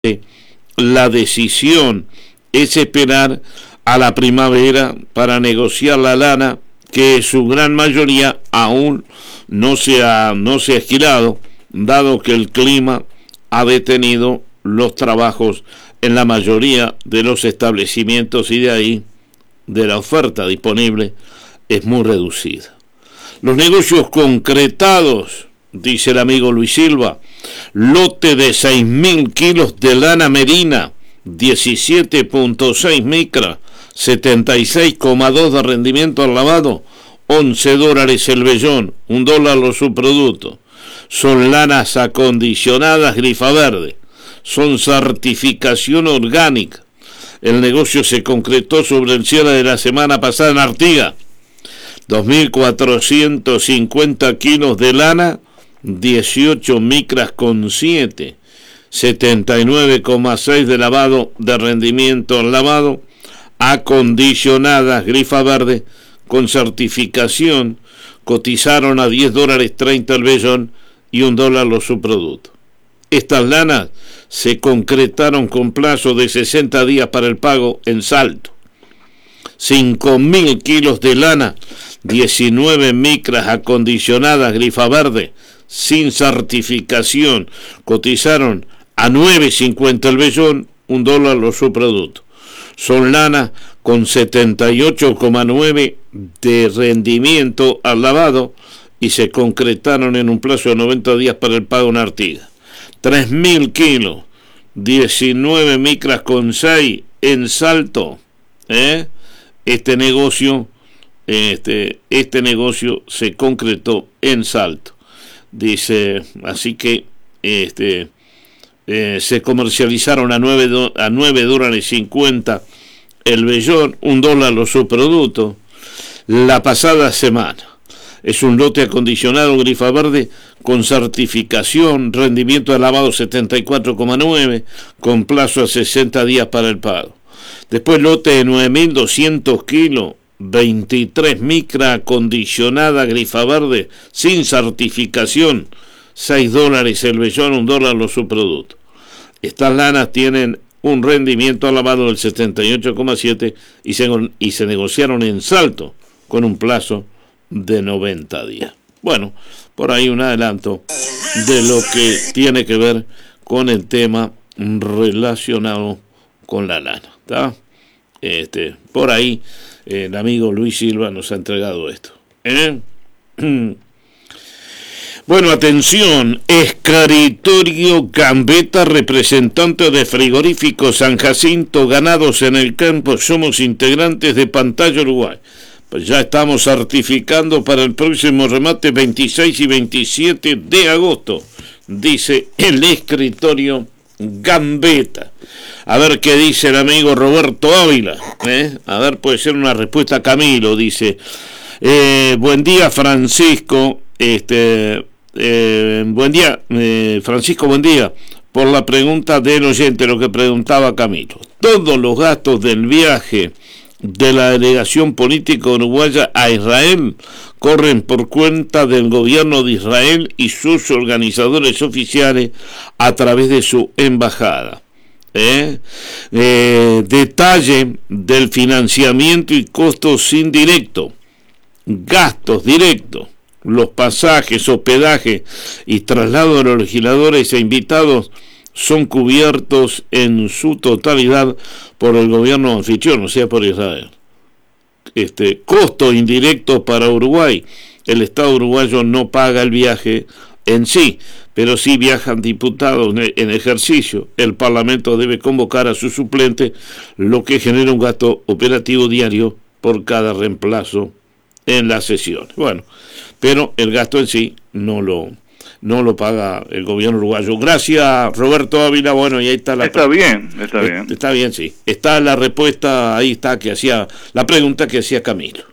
La decisión es esperar a la primavera para negociar la lana, que en su gran mayoría aún no se ha esquilado, dado que el clima ha detenido los trabajos en la mayoría de los establecimientos y de ahí de la oferta disponible es muy reducida. Los negocios concretados, dice el amigo Luis Silva: lote de 6.000 kilos de lana merina, 17.6 micras, 76,2 de rendimiento al lavado, $11 el vellón, $1 los subproductos. Son lanas acondicionadas Grifa Verde, son certificación orgánica. El negocio se concretó sobre el cierre de la semana pasada en Artigas. 2.450 kilos de lana, 18 micras con 7, 79,6 de lavado, de rendimiento al lavado, acondicionadas Grifa Verde con certificación, cotizaron a $10.30 el vellón y $1 los subproductos. Estas lanas se concretaron con plazo de 60 días para el pago en Salto. 5.000 kilos de lana, 19 micras acondicionadas Grifa Verde, sin certificación, cotizaron a $9.50 el vellón, $1 los subproductos. Son lanas con 78,9 de rendimiento al lavado y se concretaron en un plazo de 90 días para el pago en Artigas. 3.000 kilos, 19 micras con 6 en Salto. Este negocio se concretó en Salto. Dice, así que se comercializaron a $9.50 el vellón, $1 los subproductos. La pasada semana es un lote acondicionado Grifa Verde con certificación, rendimiento de lavado 74,9, con plazo a 60 días para el pago. Después lote de 9.200 kilos, 23 micra acondicionada Grifa Verde sin certificación, $6 el vellón, $1 los subproductos. Estas lanas tienen un rendimiento al lavado del 78,7 y se negociaron en Salto con un plazo de 90 días. Bueno, por ahí un adelanto de lo que tiene que ver con el tema relacionado con la lana, ¿está? Por ahí el amigo Luis Silva nos ha entregado esto. Bueno, atención, Escritorio Gambetta, representante de Frigorífico San Jacinto, ganados en el campo, somos integrantes de Pantalla Uruguay. Pues ya estamos certificando para el próximo remate 26 y 27 de agosto, dice el Escritorio Gambetta. A ver qué dice el amigo Roberto Ávila. A ver, puede ser una respuesta a Camilo, dice. Buen día, Francisco. Buen día, Francisco, buen día. Por la pregunta del oyente, lo que preguntaba Camilo. Todos los gastos del viaje de la delegación política uruguaya a Israel corren por cuenta del gobierno de Israel y sus organizadores oficiales a través de su embajada. Detalle del financiamiento y costos indirectos, gastos directos, los pasajes, hospedaje y traslado de los legisladores e invitados son cubiertos en su totalidad por el gobierno anfitrión, o sea, por Israel. Costo indirecto para Uruguay. El Estado uruguayo no paga el viaje en sí, pero sí viajan diputados en ejercicio. El Parlamento debe convocar a su suplente, lo que genera un gasto operativo diario por cada reemplazo en la sesión. Bueno, pero el gasto en sí no lo paga el gobierno uruguayo. Gracias, Roberto Ávila. Bueno, y ahí está la... Está bien. Está bien, sí. Está la respuesta, ahí está, que hacía la pregunta que hacía Camilo.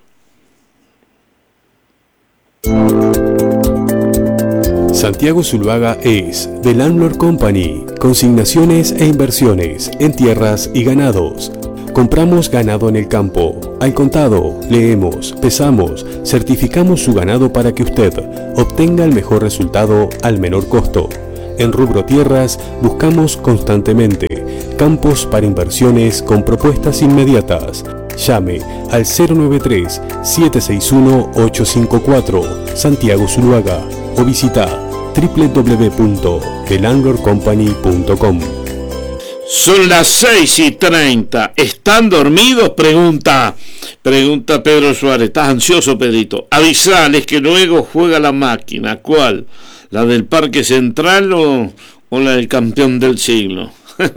Santiago Zuluaga es The Landlord Company, consignaciones e inversiones en tierras y ganados. Compramos ganado en el campo, al contado, leemos, pesamos, certificamos su ganado para que usted obtenga el mejor resultado al menor costo. En Rubro Tierras buscamos constantemente campos para inversiones con propuestas inmediatas. Llame al 093-761-854 Santiago Zuluaga o visita www.thelandlordcompany.com. Son las 6:30. ¿Están dormidos? Pregunta Pedro Suárez. ¿Estás ansioso, Pedrito? Avisales que luego juega la máquina. ¿Cuál? ¿La del Parque Central o la del campeón del siglo?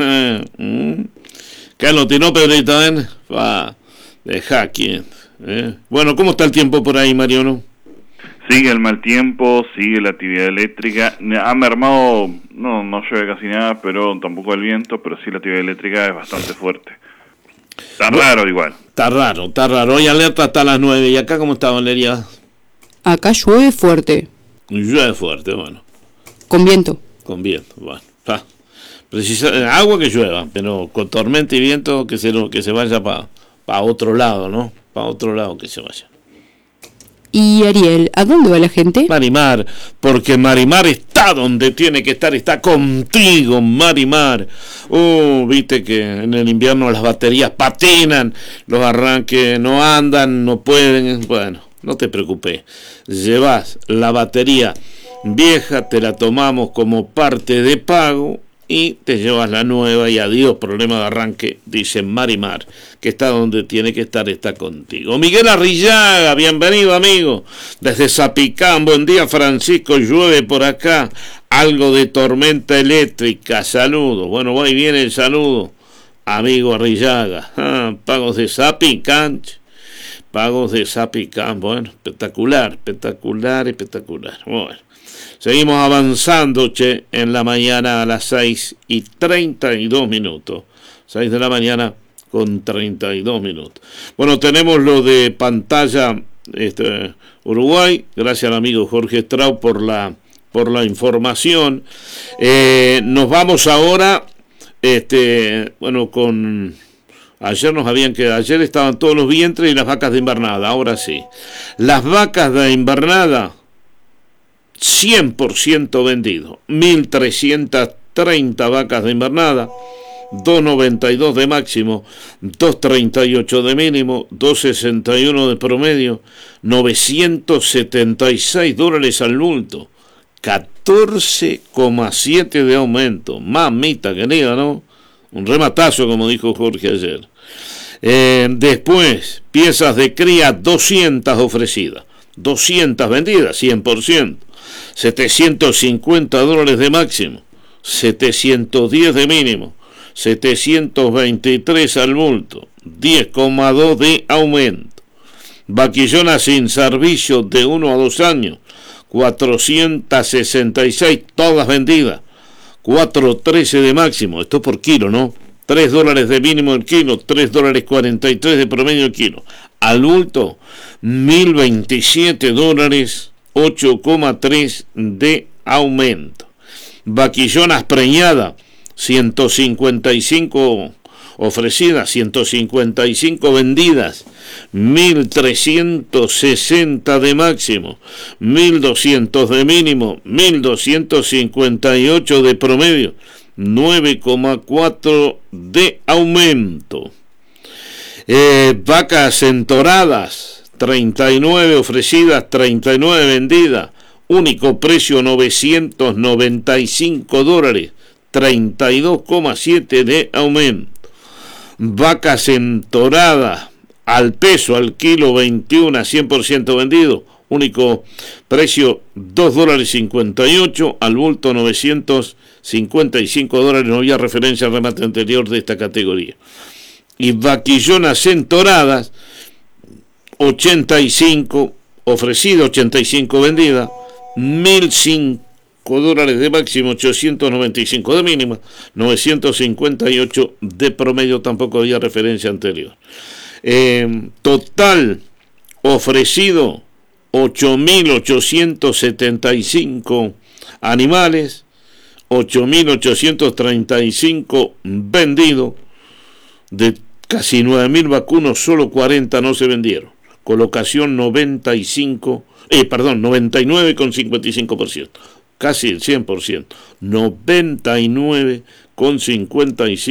¿Qué lo tiró, Pedrito? Deja aquí. Bueno, ¿cómo está el tiempo por ahí, Mariano? Sigue el mal tiempo, sigue la actividad eléctrica. Ha mermado, no llueve casi nada, pero tampoco el viento, pero sí la actividad eléctrica es bastante fuerte. Está raro igual. Está raro. Hoy alerta hasta las 9. ¿Y acá cómo está, Valeria? Acá llueve fuerte. Llueve fuerte, bueno. Con viento. Bueno. Agua que llueva, pero con tormenta y viento que se vaya para otro lado, ¿no? Para otro lado que se vaya. Y Ariel, ¿a dónde va la gente? Marimar, porque Marimar está donde tiene que estar, está contigo, Marimar. Viste que en el invierno las baterías patinan, los arranques no andan, no pueden. Bueno, no te preocupes, llevas la batería vieja, te la tomamos como parte de pago y te llevas la nueva y adiós problema de arranque, dice Marimar, que está donde tiene que estar, está contigo. Miguel Arrillaga, bienvenido amigo, desde Zapicán, buen día Francisco, llueve por acá, algo de tormenta eléctrica, saludos, bueno, ahí viene el saludo, amigo Arrillaga, pagos de Zapicán, bueno, espectacular, bueno. Seguimos avanzando, en la mañana a las 6:32. 6 de la mañana con 32 minutos. Bueno, tenemos lo de pantalla Uruguay. Gracias al amigo Jorge Strauch por la información. Nos vamos ahora, con... Ayer estaban todos los vientres y las vacas de invernada. Ahora sí. Las vacas de invernada 100% vendido, 1.330 vacas de invernada, 2.92 de máximo, 2.38 de mínimo, 2.61 de promedio, $976 al bulto, 14,7 de aumento, mamita querida, ¿no? Un rematazo, como dijo Jorge ayer. Después, piezas de cría, 200 ofrecidas, 200 vendidas, 100%. $750 de máximo, 710 de mínimo, 723 al bulto, 10,2 de aumento. Vaquillonas sin servicio de 1 a 2 años, 466, todas vendidas, 4.13 de máximo, esto por kilo, ¿no? $3 de mínimo el kilo, $3.43 de promedio el kilo. Al bulto, $1.027, 8,3 de aumento. Vaquillonas preñadas, 155 ofrecidas, 155 vendidas, 1.360 de máximo, 1.200 de mínimo, 1.258 de promedio, 9,4 de aumento. Vacas entoradas, 39 ofrecidas, 39 vendidas, único precio $995, 32,7 de aumento. Vacas entoradas al peso, al kilo 21, 100% vendido, único precio $2.58, al bulto $955, no había referencia al remate anterior de esta categoría. Y vaquillonas entoradas, 85 ofrecidas, 85 vendidas, $1.005 de máximo, 895 de mínima, 958 de promedio, tampoco había referencia anterior. Total ofrecido 8.875 animales, 8.835 vendidos, de casi 9.000 vacunos, solo 40 no se vendieron. Colocación 99,55%. casi el 100%, 99,55